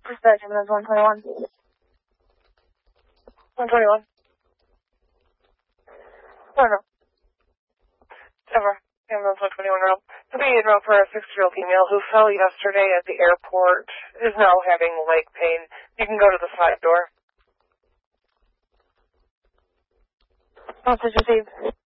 Dispatch, ambulance 121. 121. No. Ever. Ambulance 121 route. To be in route for a 60-year-old female who fell yesterday at the airport, is now having leg pain. You can go to the side door. Message received.